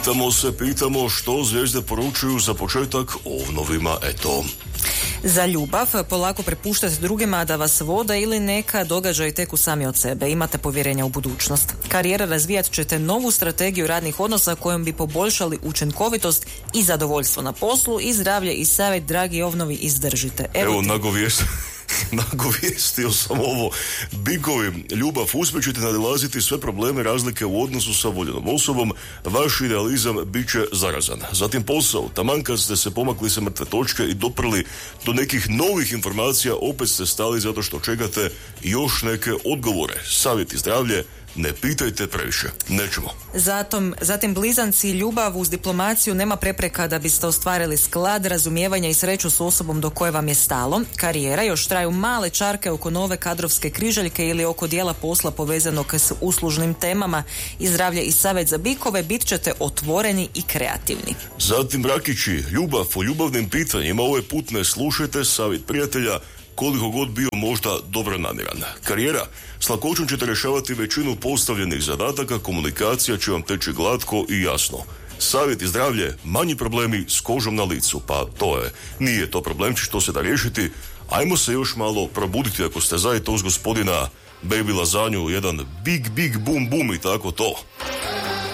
Pitamo što zvijezde poručuju za početak ovnovima, eto. Za ljubav polako prepuštate drugima da vas vode ili neka događaj teku sami od sebe. Imate povjerenja u budućnost. Karijera razvijat ćete novu strategiju radnih odnosa kojom bi poboljšali učinkovitost i zadovoljstvo na poslu i zdravlje i savjet, dragi ovnovi, izdržite. Evo nagovijestio sam ovo. Bikovi, ljubav, uspjećete nadilaziti sve probleme, razlike u odnosu sa voljenom osobom, vaš idealizam bit će zarazan. Zatim posao, taman kad ste se pomakli sa mrtve točke i doprli do nekih novih informacija, opet ste stali zato što čekate još neke odgovore. Savjet i zdravlje, ne pitajte previše, nećemo. Zatim blizanci, ljubav uz diplomaciju, nema prepreka da biste ostvarili sklad, razumijevanja i sreću s osobom do koje vam je stalo. Karijera, još traju male čarke oko nove kadrovske križaljke ili oko dijela posla povezanog s uslužnim temama. I zdravlje i savjet za bikove, bit ćete otvoreni i kreativni. Zatim brakići, ljubav, o ljubavnim pitanjima ovaj put ne slušajte savjet prijatelja, koliko god bio možda dobronamjeran. Karijera, s lakoćom ćete rješavati većinu postavljenih zadataka, komunikacija će vam teći glatko i jasno. Savjet i zdravlje, manji problemi s kožom na licu, pa nije to problemčić, to se da riješiti. Ajmo se još malo probuditi ako ste zajedno uz gospodina Baby Lazanju, jedan big boom i tako to.